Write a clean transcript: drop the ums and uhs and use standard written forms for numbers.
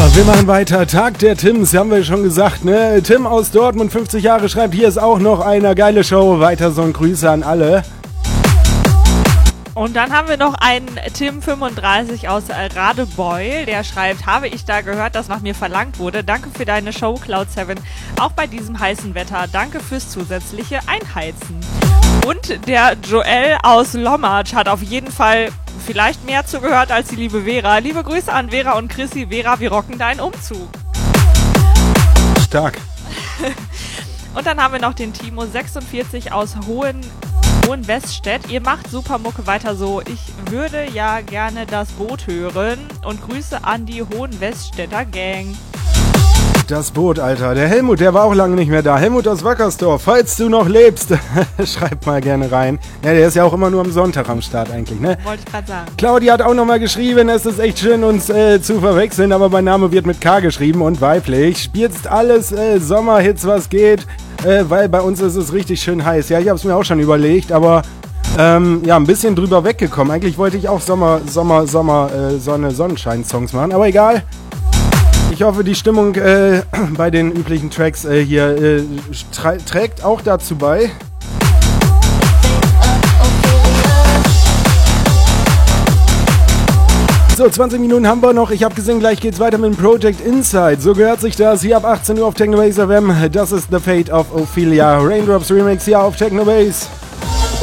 Wir machen weiter. Tag der Tims, haben wir schon gesagt, ne? Tim aus Dortmund, 50 Jahre, schreibt, hier ist auch noch eine geile Show. Weiter so ein Grüße an alle. Und dann haben wir noch einen Tim35 aus Radebeul, der schreibt, habe ich da gehört, dass nach mir verlangt wurde. Danke für deine Show, Cloud7, auch bei diesem heißen Wetter. Danke fürs zusätzliche Einheizen. Und der Joel aus Lommatsch hat auf jeden Fall vielleicht mehr zugehört als die liebe Vera. Liebe Grüße an Vera und Chrissy. Vera, wir rocken deinen Umzug. Stark. Und dann haben wir noch den Timo46 aus Hohenweststedt. Ihr macht super Mucke, weiter so. Ich würde ja gerne das Boot hören. Und Grüße an die Hohenweststädter Gang. Das Boot, Alter. Der Helmut, der war auch lange nicht mehr da. Helmut aus Wackersdorf, falls du noch lebst, schreib mal gerne rein. Ja, der ist ja auch immer nur am Sonntag am Start eigentlich, ne? Wollte ich gerade sagen. Claudia hat auch nochmal geschrieben, es ist echt schön, uns zu verwechseln, aber mein Name wird mit K geschrieben und weiblich. Spielst alles Sommerhits, was geht, weil bei uns ist es richtig schön heiß. Ja, ich habe es mir auch schon überlegt, aber ja, ein bisschen drüber weggekommen. Eigentlich wollte ich auch Sonnenschein-Songs machen, aber egal. Ich hoffe, die Stimmung bei den üblichen Tracks hier trägt auch dazu bei. So, 20 Minuten haben wir noch. Ich habe gesehen, gleich geht's weiter mit dem Project Inside. So gehört sich das hier ab 18 Uhr auf Technobase FM. Das ist The Fate of Ophelia. Raindrops Remix hier auf Technobase.